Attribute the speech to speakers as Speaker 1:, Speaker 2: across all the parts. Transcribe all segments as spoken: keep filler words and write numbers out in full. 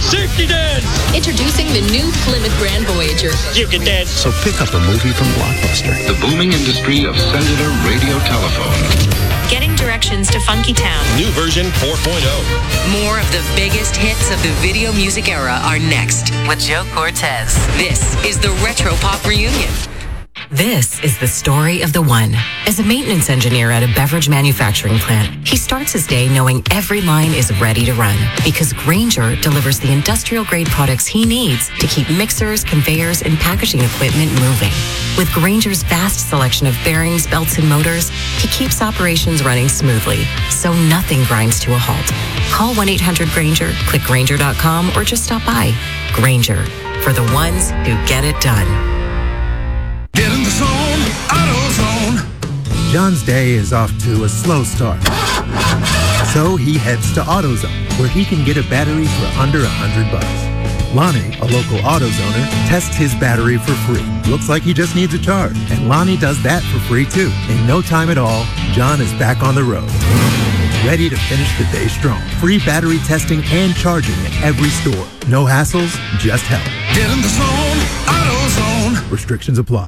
Speaker 1: Safety dance!
Speaker 2: Introducing the new Plymouth Grand Voyager.
Speaker 1: You can dance.
Speaker 3: So pick up a movie from Blockbuster.
Speaker 4: The booming industry of cellular radio telephone.
Speaker 5: Getting directions to Funky Town.
Speaker 1: New version four point oh.
Speaker 5: More of the biggest hits of the video music era are next with Joe Cortez. This is the Retro Pop Reunion.
Speaker 6: This is the story of the one. As a maintenance engineer at a beverage manufacturing plant, he starts his day knowing every line is ready to run because Grainger delivers the industrial-grade products he needs to keep mixers, conveyors, and packaging equipment moving. With Grainger's vast selection of bearings, belts, and motors, he keeps operations running smoothly, so nothing grinds to a halt. Call one eight hundred Grainger, click Grainger dot com, or just stop by. Grainger, for the ones who get it done.
Speaker 7: Get in the zone, AutoZone.
Speaker 8: John's day is off to a slow start. So he heads to AutoZone, where he can get a battery for under a hundred bucks. Lonnie, a local AutoZoner, tests his battery for free. Looks like he just needs a charge, and Lonnie does that for free too. In no time at all, John is back on the road, ready to finish the day strong. Free battery testing and charging at every store. No hassles, just help.
Speaker 7: Get in the zone, AutoZone.
Speaker 8: Restrictions apply.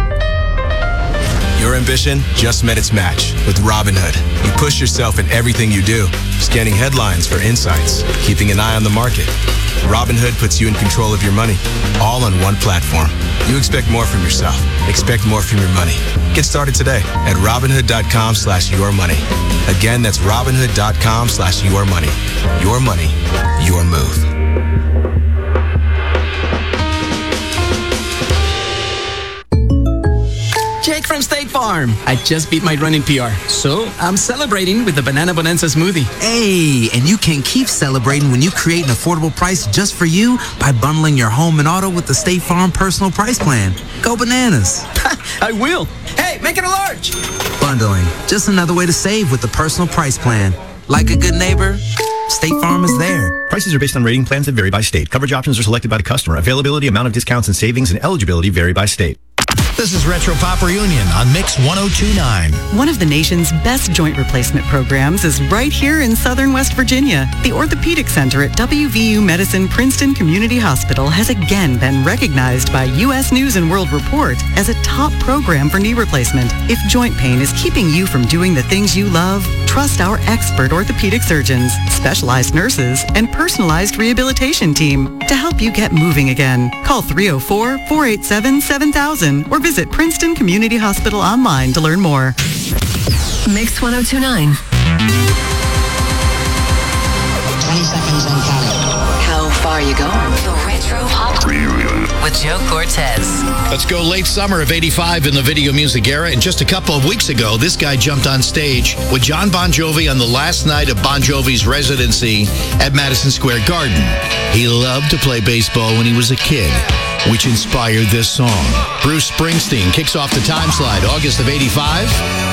Speaker 9: Your ambition just met its match with Robinhood. You push yourself in everything you do, scanning headlines for insights, keeping an eye on the market. Robinhood puts you in control of your money, all on one platform. You expect more from yourself. Expect more from your money. Get started today at Robinhood.com slash your money. Again, that's Robinhood.com slash your money. Your money, your move.
Speaker 10: Jake from State Farm. I just beat my running P R, so I'm celebrating with the Banana Bonanza smoothie.
Speaker 11: Hey, and you can keep celebrating when you create an affordable price just for you by bundling your home and auto with the State Farm Personal Price Plan. Go bananas.
Speaker 10: I will. Hey, make it a large.
Speaker 11: Bundling, just another way to save with the Personal Price Plan. Like a good neighbor, State Farm is there.
Speaker 12: Prices are based on rating plans that vary by state. Coverage options are selected by the customer. Availability, amount of discounts and savings, and eligibility vary by state.
Speaker 13: This is Retro Pop Reunion on Mix one oh two point nine.
Speaker 14: One of the nation's best joint replacement programs is right here in Southern West Virginia. The Orthopedic Center at W V U Medicine Princeton Community Hospital has again been recognized by U S News and World Report as a top program for knee replacement. If joint pain is keeping you from doing the things you love, trust our expert orthopedic surgeons, specialized nurses, and personalized rehabilitation team to help you get moving again. Call three oh four, four eight seven, seven thousand or visit Princeton Community Hospital online to learn more.
Speaker 6: Mix one oh two point nine.
Speaker 15: twenty seconds and counting.
Speaker 5: How far you going? The Retro Pop Reunion with Joe Cortez.
Speaker 13: Let's go late summer of eighty-five in the video music era. And just a couple of weeks ago, this guy jumped on stage with John Bon Jovi on the last night of Bon Jovi's residency at Madison Square Garden. He loved to play baseball when he was a kid, which inspired this song. Bruce Springsteen kicks off the time slide, August of eighty-five.